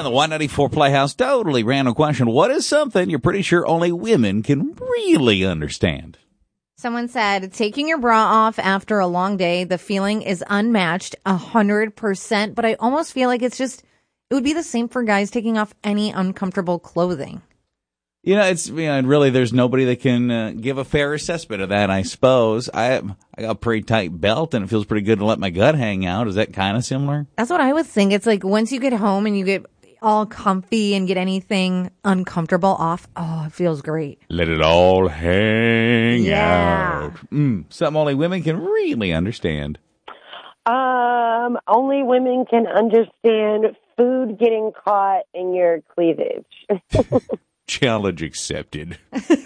the 194 Playhouse, totally random question. What is something you're pretty sure only women can really understand? Someone said, taking your bra off after a long day, the feeling is unmatched 100%, but I almost feel like it would be the same for guys taking off any uncomfortable clothing. And really there's nobody that can give a fair assessment of that, I suppose. I got a pretty tight belt and it feels pretty good to let my gut hang out. Is that kind of similar? That's what I would think. It's like once you get home and you get all comfy and get anything uncomfortable off, it feels great. Let it all hang out. Something only women can really understand. Only women can understand food getting caught in your cleavage. Challenge accepted.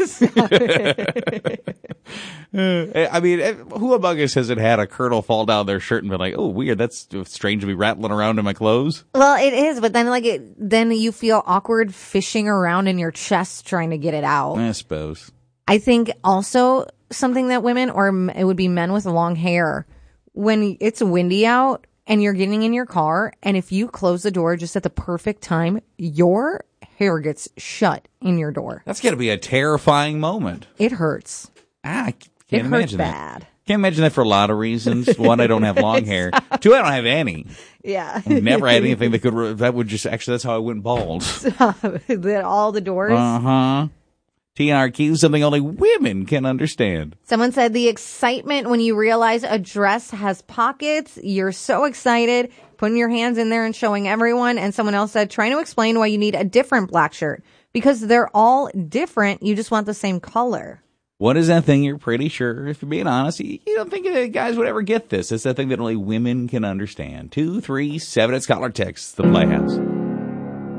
I mean, who among us hasn't had a kernel fall down their shirt and been like, oh, weird, that's strange to be rattling around in my clothes? Well, it is, but then then you feel awkward fishing around in your chest trying to get it out. I suppose. I think also something that women, or it would be men with long hair, when it's windy out and you're getting in your car, and if you close the door just at the perfect time, your hair gets shut in your door. That's got to be a terrifying moment. It hurts. I can't imagine bad. that. Can't imagine that for a lot of reasons. One, I don't have long hair. Two, I don't have any. Yeah. I've never had anything that would just, actually, that's how I went bald. All the doors. Uh-huh. TRQ, something only women can understand. Someone said the excitement when you realize a dress has pockets. You're so excited, putting your hands in there and showing everyone. And someone else said, trying to explain why you need a different black shirt. Because they're all different. You just want the same color. What is that thing you're pretty sure, if you're being honest, you don't think that guys would ever get this? It's that thing that only women can understand. 237, it's caller text, the Playhouse.